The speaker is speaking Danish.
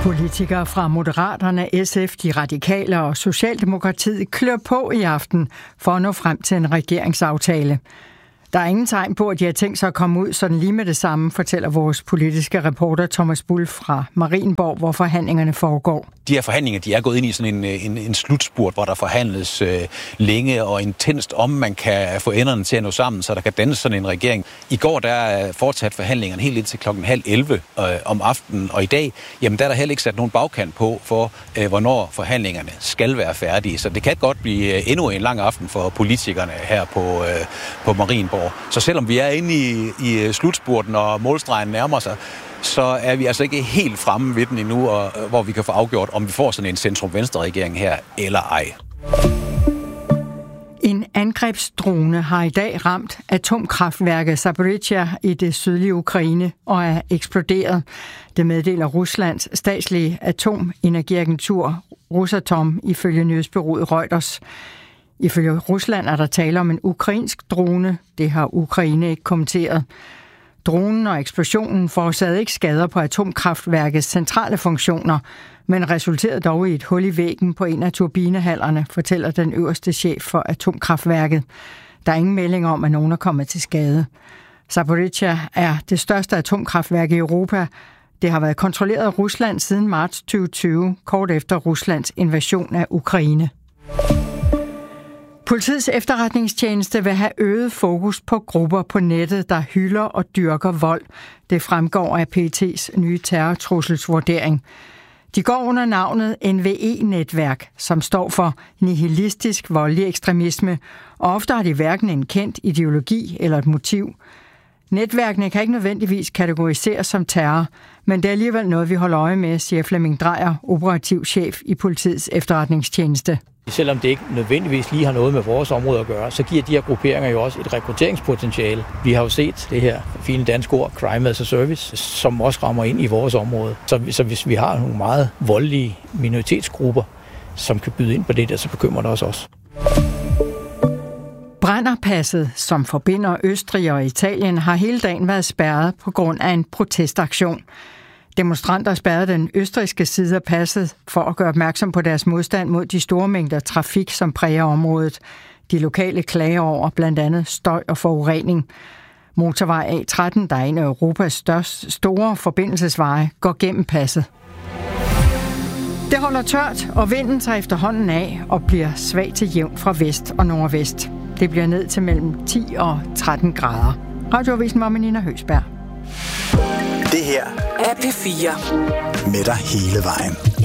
Politikere fra Moderaterne, SF, De Radikale og Socialdemokratiet klør på i aften for at nå frem til en regeringsaftale. Der er ingen tegn på, at de har tænkt sig at komme ud sådan lige med det samme, fortæller vores politiske reporter Thomas Bull fra Marienborg, hvor forhandlingerne foregår. De her forhandlinger, de er gået ind i sådan en slutspurt, hvor der forhandles længe og intenst, om man kan få enderne til at nå sammen, så der kan dannes sådan en regering. I går der er fortsat forhandlingerne helt indtil 10:30 om aftenen, og i dag, jamen der er der heller ikke sat nogen bagkant på for, hvornår forhandlingerne skal være færdige. Så det kan godt blive endnu en lang aften for politikerne her på Marienborg. Så selvom vi er inde i slutspurten, og målstregen nærmer sig, så er vi altså ikke helt fremme ved den endnu, og hvor vi kan få afgjort, om vi får sådan en centrum-venstre-regering her, eller ej. En angrebsdrone har i dag ramt atomkraftværket Zaporizhzhia i det sydlige Ukraine og er eksploderet. Det meddeler Ruslands statslige atomenergiagentur Rosatom ifølge nyhedsbureauet Reuters. Ifølge Rusland er der tale om en ukrainsk drone. Det har Ukraine ikke kommenteret. Dronen og eksplosionen forårsagede ikke skader på atomkraftværkets centrale funktioner, men resulterede dog i et hul i væggen på en af turbinehallerne, fortæller den øverste chef for atomkraftværket. Der er ingen melding om, at nogen er kommet til skade. Zaporizhzhia er det største atomkraftværk i Europa. Det har været kontrolleret af Rusland siden marts 2020, kort efter Ruslands invasion af Ukraine. Politiets efterretningstjeneste vil have øget fokus på grupper på nettet, der hylder og dyrker vold. Det fremgår af PET's nye terrortrusselsvurdering. De går under navnet NVE-netværk, som står for nihilistisk voldelig ekstremisme, og ofte har de hverken en kendt ideologi eller et motiv. Netværkene kan ikke nødvendigvis kategoriseres som terror, men det er alligevel noget, vi holder øje med, siger Flemming Drejer, operativ chef i Politiets efterretningstjeneste. Selvom det ikke nødvendigvis lige har noget med vores område at gøre, så giver de her grupperinger jo også et rekrutteringspotentiale. Vi har jo set det her fine danske ord, crime as a service, som også rammer ind i vores område. Så hvis vi har nogle meget voldelige minoritetsgrupper, som kan byde ind på det der, så bekymrer det os også. Brennerpasset, som forbinder Østrig og Italien, har hele dagen været spærret på grund af en protestaktion. Demonstranter spærrede den østrigske side af passet for at gøre opmærksom på deres modstand mod de store mængder trafik, som præger området. De lokale klager over blandt andet støj og forurening. Motorvej A13, der er en af Europas største store forbindelsesveje, går gennem passet. Det holder tørt, og vinden tager efterhånden af og bliver svag til jævn fra vest og nordvest. Det bliver ned til mellem 10 og 13 grader. Radioavisen med Nina Høgsberg. Det her er P4. Med dig hele vejen.